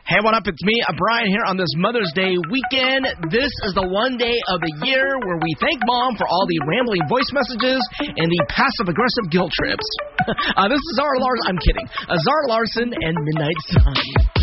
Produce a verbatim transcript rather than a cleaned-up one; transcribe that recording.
Hey, what up? It's me, Brian, here on this Mother's Day weekend. This is the one day of the year where we thank Mom for all the rambling voice messages and the passive-aggressive guilt trips. uh, this is Zara Larson. I'm kidding. Uh, Zara Larson and Midnight Sun.